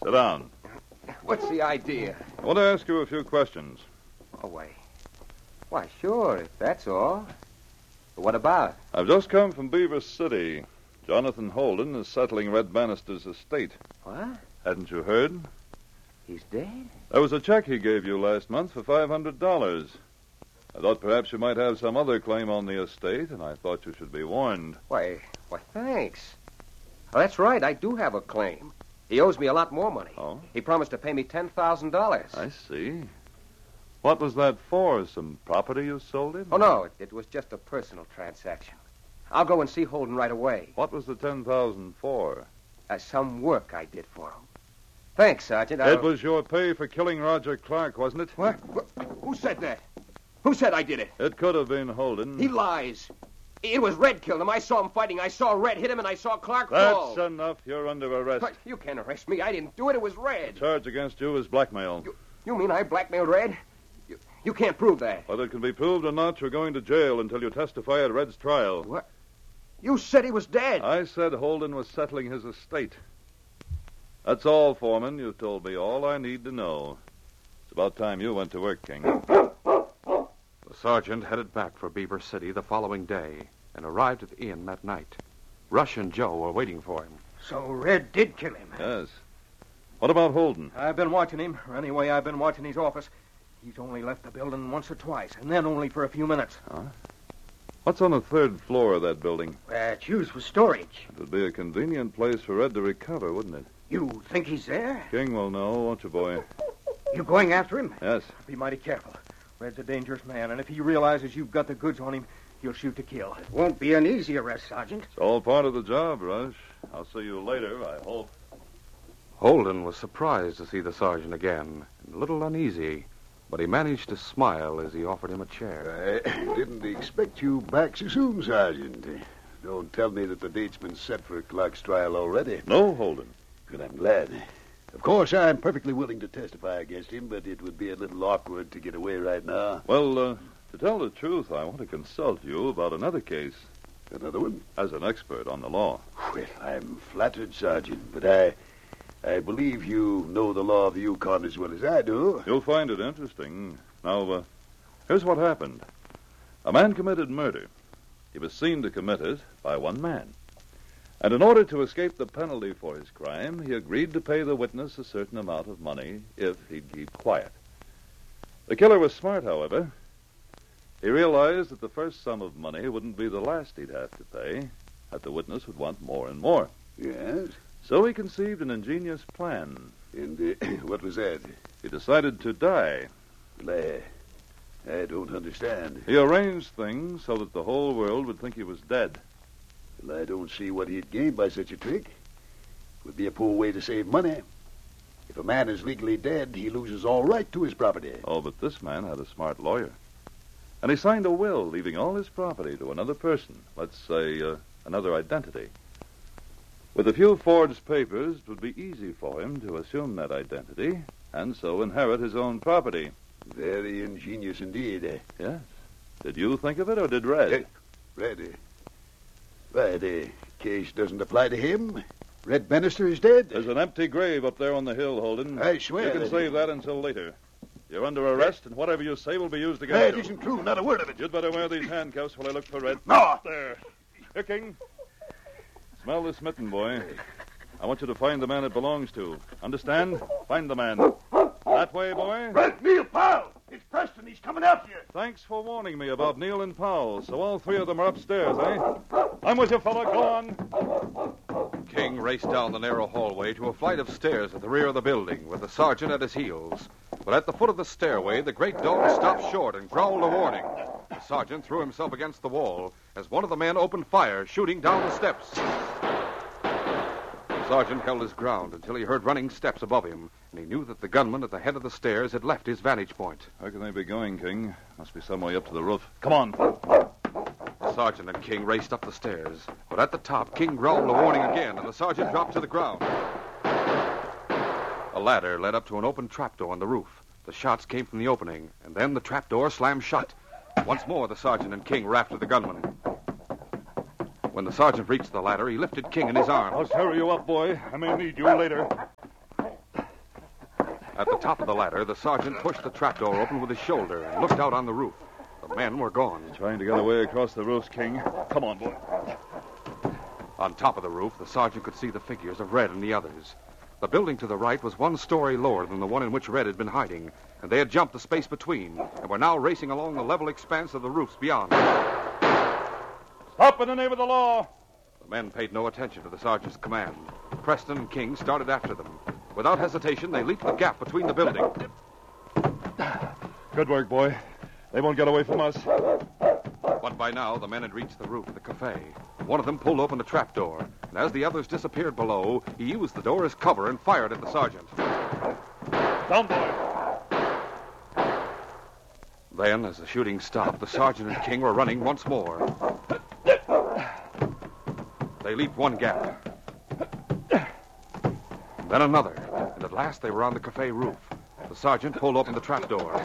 Sit down. What's the idea? I want to ask you a few questions. Oh, wait. Why, sure, if that's all. But what about? I've just come from Beaver City. Jonathan Holden is settling Red Bannister's estate. What? Hadn't you heard? He's dead? There was a check he gave you last month for $500. I thought perhaps you might have some other claim on the estate, and I thought you should be warned. Why, thanks. Oh, that's right, I do have a claim. He owes me a lot more money. Oh? He promised to pay me $10,000. I see. What was that for? Some property you sold him? Oh, no, it was just a personal transaction. I'll go and see Holden right away. What was the $10,000 for? Some work I did for him. Thanks, Sergeant. It was your pay for killing Roger Clark, wasn't it? What? Who said that? Who said I did it? It could have been Holden. He lies. It was Red killed him. I saw him fighting. I saw Red hit him, and I saw Clark fall. That's enough. You're under arrest. But you can't arrest me. I didn't do it. It was Red. The charge against you is blackmail. You mean I blackmailed Red? You can't prove that. Whether it can be proved or not, you're going to jail until you testify at Red's trial. What? You said he was dead. I said Holden was settling his estate. That's all, Foreman. You've told me all I need to know. It's about time you went to work, King. The sergeant headed back for Beaver City the following day and arrived at the inn that night. Rush and Joe were waiting for him. So Red did kill him. Yes. What about Holden? I've been watching him. Or anyway, I've been watching his office. He's only left the building once or twice, and then only for a few minutes. Huh? What's on the third floor of that building? It's used for storage. It would be a convenient place for Red to recover, wouldn't it? You think he's there? King will know, won't you, boy? You going after him? Yes. Be mighty careful. Red's a dangerous man, and if he realizes you've got the goods on him, he'll shoot to kill. It won't be an easy arrest, Sergeant. It's all part of the job, Rush. I'll see you later, I hope. Holden was surprised to see the sergeant again, and a little uneasy, but he managed to smile as he offered him a chair. I didn't expect you back so soon, Sergeant. Don't tell me that the date's been set for Clark's trial already. No, Holden. Good, I'm glad. Of course, I'm perfectly willing to testify against him, but it would be a little awkward to get away right now. Well, to tell the truth, I want to consult you about another case. Another one? As an expert on the law. Well, I'm flattered, Sergeant, but I believe you know the law of the Yukon as well as I do. You'll find it interesting. Now, here's what happened. A man committed murder. He was seen to commit it by one man. And in order to escape the penalty for his crime, he agreed to pay the witness a certain amount of money if he'd keep quiet. The killer was smart, however. He realized that the first sum of money wouldn't be the last he'd have to pay, that the witness would want more and more. Yes? So he conceived an ingenious plan. And what was that? He decided to die. Well, I don't understand. He arranged things so that the whole world would think he was dead. Well, I don't see what he'd gain by such a trick. It would be a poor way to save money. If a man is legally dead, he loses all right to his property. Oh, but this man had a smart lawyer. And he signed a will leaving all his property to another person. Let's say, another identity. With a few forged papers, it would be easy for him to assume that identity and so inherit his own property. Very ingenious indeed. Yes. Did you think of it, or did Red? Red. Why, the case doesn't apply to him. Red Bannister is dead. There's an empty grave up there on the hill, Holden. I swear. You can save that until later. You're under arrest, and whatever you say will be used against you. That isn't true. Not a word of it. You'd better wear these handcuffs while I look for Red. No. There. Here, King. Smell this mitten, boy. I want you to find the man it belongs to. Understand? Find the man. That way, boy. Red, Neil, Powell. It's Preston. He's coming after you. Thanks for warning me about Neil and Powell. So all three of them are upstairs, eh? I'm with you, fella. Go on. King raced down the narrow hallway to a flight of stairs at the rear of the building, with the sergeant at his heels. But at the foot of the stairway, the great dog stopped short and growled a warning. The sergeant threw himself against the wall as one of the men opened fire, shooting down the steps. The sergeant held his ground until he heard running steps above him, and he knew that the gunman at the head of the stairs had left his vantage point. Where can they be going, King? Must be some way up to the roof. Come on. The sergeant and King raced up the stairs, but at the top, King growled a warning again, and the sergeant dropped to the ground. A ladder led up to an open trapdoor on the roof. The shots came from the opening, and then the trapdoor slammed shut. Once more, the sergeant and King were after the gunman. When the sergeant reached the ladder, he lifted King in his arms. I'll hurry you up, boy. I may need you later. At the top of the ladder, the sergeant pushed the trapdoor open with his shoulder and looked out on the roof. The men were gone. Trying to get away across the roof, King. Come on, boy. On top of the roof, the sergeant could see the figures of Red and the others. The building to the right was 1 story lower than the one in which Red had been hiding, and they had jumped the space between and were now racing along the level expanse of the roofs beyond. Stop in the name of the law. The men paid no attention to the sergeant's command. Preston and King started after them. Without hesitation, they leaped the gap between the buildings. Good work, boy. They won't get away from us. But by now, the men had reached the roof of the cafe. One of them pulled open the trapdoor, and as the others disappeared below, he used the door as cover and fired at the sergeant. Down, boy. Then, as the shooting stopped, the sergeant and King were running once more. They leaped one gap. Then another, and at last they were on the cafe roof. The sergeant pulled open the trapdoor.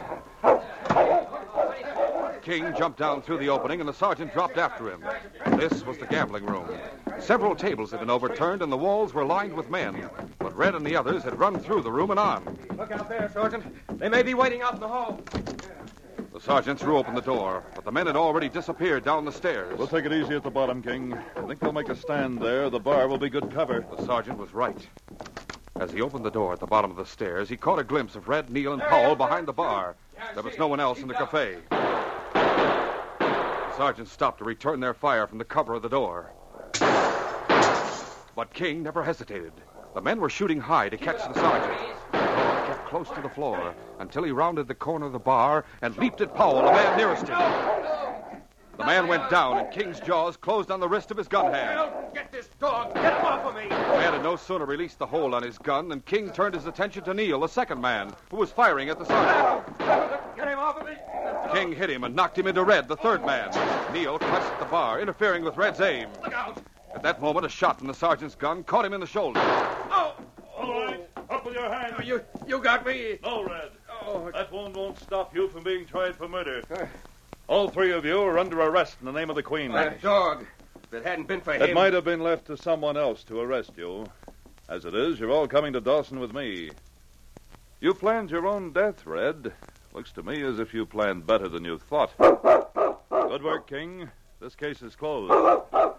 King jumped down through the opening, and the sergeant dropped after him. This was the gambling room. Several tables had been overturned, and the walls were lined with men. But Red and the others had run through the room and on. Look out there, Sergeant. They may be waiting out in the hall. The sergeant threw open the door, but the men had already disappeared down the stairs. We'll take it easy at the bottom, King. I think they'll make a stand there. The bar will be good cover. The sergeant was right. As he opened the door at the bottom of the stairs, he caught a glimpse of Red, Neil, and Powell behind the bar. There was no one else in the cafe. The sergeant stopped to return their fire from the cover of the door. But King never hesitated. The men were shooting high to catch the sergeant. Powell kept close to the floor until he rounded the corner of the bar and leaped at Powell, the man nearest him. The man went down, and King's jaws closed on the wrist of his gun hand. Get this dog! Get him off of me! The man had no sooner released the hold on his gun than King turned his attention to Neil, the second man, who was firing at the sergeant. Get him off of me! King hit him and knocked him into Red, the third man. Neil clutched at the bar, interfering with Red's aim. Look out! At that moment, a shot from the sergeant's gun caught him in the shoulder. Oh! All right. Up with your hands. You got me. No, Red. Oh. That wound won't stop you from being tried for murder. All three of you are under arrest in the name of the Queen. That dog. If it hadn't been for him... It might have been left to someone else to arrest you. As it is, you're all coming to Dawson with me. You planned your own death, Red. Looks to me as if you planned better than you thought. Good work, King. This case is closed.